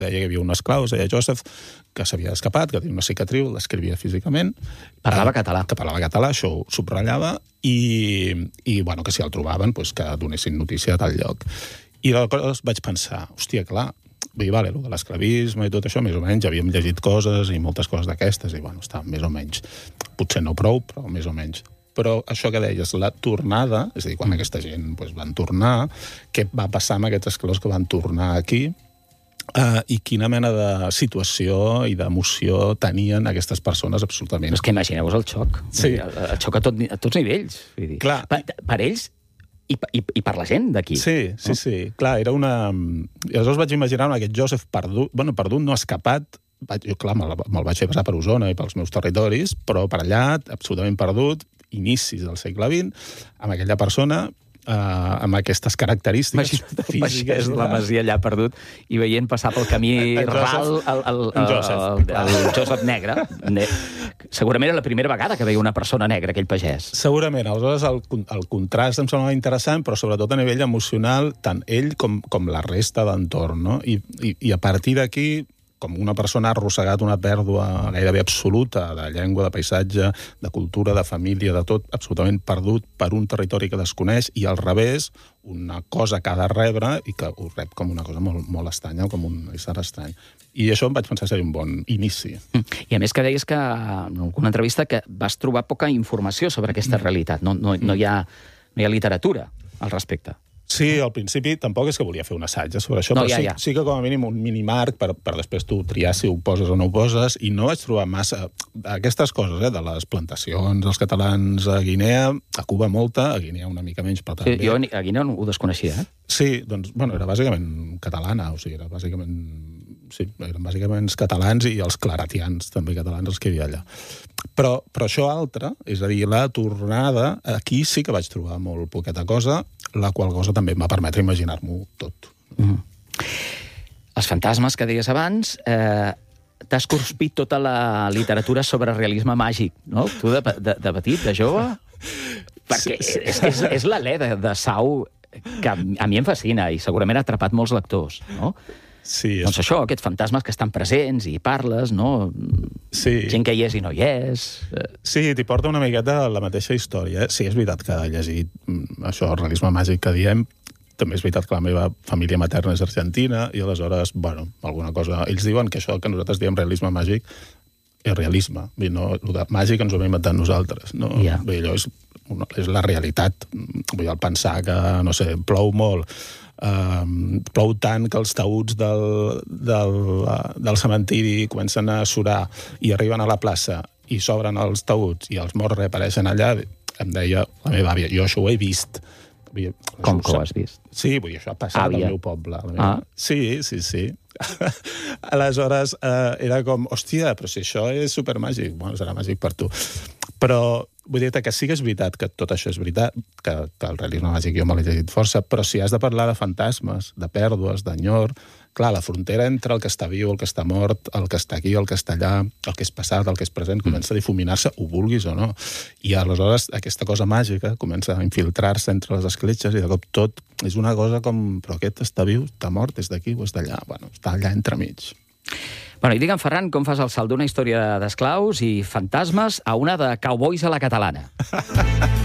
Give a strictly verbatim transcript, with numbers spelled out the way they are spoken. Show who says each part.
Speaker 1: Deia que hi havia un esclau, es deia Joseph, que s'havia escapat, que tenia una cicatriu, l'escrivia físicament.
Speaker 2: Parlava català.
Speaker 1: Que parlava català, això ho subratllava, i, i bueno, que si el trobaven, pues, que donessin notícia a tal lloc. I aleshores vaig pensar, hòstia, clar, vull dir, vale, de l'esclavisme i tot això, més o menys, havíem llegit coses i moltes coses d'aquestes, i bueno, estava més o menys, potser no prou, però més o menys. Però això que deies, la tornada, és a dir, quan aquesta gent pues, van tornar, què va passar amb aquests esclaus que van tornar aquí, uh, i quina mena de situació i d'emoció tenien aquestes persones absolutament.
Speaker 2: És que imagineu-vos el xoc.
Speaker 1: Sí.
Speaker 2: El, el xoc a, tot, a tots nivells. Vull dir.
Speaker 1: Clar.
Speaker 2: Per, per ells i, i, i per la gent d'aquí.
Speaker 1: Sí, sí, no? sí. Clar, era una... I aleshores vaig imaginar aquest Joseph perdut, bueno, perdut no escapat, jo, clar, me'l me vaig fer passar per Osona i pels meus territoris, però per allà, absolutament perdut, inicis del segle vint, amb aquella persona, eh, amb aquestes característiques
Speaker 2: físiques. La Masia allà perdut i veient passar pel camí
Speaker 1: el
Speaker 2: ral el, el, el,
Speaker 1: Joseph.
Speaker 2: el, el, el Joseph negre. Segurament era la primera vegada que veia una persona negra, aquell pagès.
Speaker 1: Segurament. Aleshores, el, el contrast em semblava interessant, però sobretot a nivell emocional, tant ell com, com la resta d'entorn, no? I, i, i a partir d'aquí, com una persona ha arrossegat una pèrdua gairebé absoluta de llengua, de paisatge, de cultura, de família, de tot, absolutament perdut per un territori que desconeix, i al revés, una cosa que ha de rebre i que ho rep com una cosa molt, molt estranya, com un ésser estrany. I això em vaig pensar que seria un bon inici.
Speaker 2: I a més que deies que, en alguna entrevista, que vas trobar poca informació sobre aquesta realitat. No, no, no, hi ha, no hi ha literatura al respecte.
Speaker 1: Sí, al principi tampoc és que volia fer un assaig sobre això,
Speaker 2: no,
Speaker 1: però
Speaker 2: ja,
Speaker 1: sí,
Speaker 2: ja.
Speaker 1: sí que com a mínim un minimarc per, per després tu triar si ho poses o no ho poses, i no vaig trobar massa aquestes coses, eh, de les plantacions dels catalans a Guinea, a Cuba molta, a Guinea una mica menys, però també...
Speaker 2: Sí, jo a Guinea ho desconeixia, eh?
Speaker 1: Sí, doncs, bueno, era bàsicament catalana, o sigui, era bàsicament... Sí, eren bàsicament els catalans i els claretians, també catalans, els que hi havia allà. Però, però això altre, és a dir, la tornada, aquí sí que vaig trobar molt poqueta cosa, la qual cosa també em va permetre imaginar-m'ho tot.
Speaker 2: Mm. Els fantasmes que deies abans, eh, t'has corrompit tota la literatura sobre realisme màgic, no? Tu de, de, de petit, de jove? Perquè sí. és, és, és, és l'alè de, de Sau que a mi em fascina i segurament ha atrapat molts lectors, no?
Speaker 1: Sí, és...
Speaker 2: Doncs això, aquests fantasmes que estan presents i parles, no?
Speaker 1: Sí.
Speaker 2: Gent que hi és i no hi és.
Speaker 1: Sí, t'hi porta una miqueta la mateixa història. Sí, és veritat que he llegit això, el realisme màgic que diem. També és veritat que la meva família materna és argentina i aleshores, bueno, alguna cosa... Ells diuen que això que nosaltres diem realisme màgic és realisme. Vull dir, no, el de màgic ens ho hem inventat nosaltres. No?
Speaker 2: Yeah.
Speaker 1: Vull dir, allò és, és la realitat. Vull dir, el pensar que, no sé, plou molt, Uh, plou tant que els taüts del, del, uh, del cementiri comencen a surar i arriben a la plaça i s'obren els taüts i els morts reapareixen allà, em deia la meva àvia, jo això ho he vist. Dir,
Speaker 2: Com que ho has vist?
Speaker 1: Sí, vull dir, això ha passat
Speaker 2: Àvia.
Speaker 1: al meu poble. Meva...
Speaker 2: Ah.
Speaker 1: Sí, sí, sí. Aleshores, uh, era com, hòstia, però si això és supermàgic, bueno, serà màgic per tu. Però vull dir que sí que és veritat que tot això és veritat, que, que el realisme màgic jo me l'he llegit força, però si has de parlar de fantasmes, de pèrdues, d'enyor, clar, la frontera entre el que està viu, el que està mort, el que està aquí, el que està allà, el que és passat, el que és present, comença a difuminar-se, ho vulguis o no. I aleshores aquesta cosa màgica comença a infiltrar-se entre les escletxes i de cop tot és una cosa com, però aquest està viu, està mort, és d'aquí o és d'allà? Bueno, està allà entremig.
Speaker 2: Bueno, i digue'm, Ferran, com fas el salt d'una història d'esclaus i fantasmes a una de cowboys a la catalana?